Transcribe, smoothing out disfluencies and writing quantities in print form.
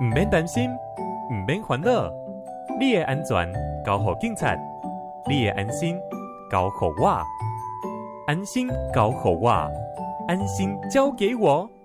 唔免担心，唔免烦恼，你的安全交给警察，你的安心交给我，安心交给我，安心交给我。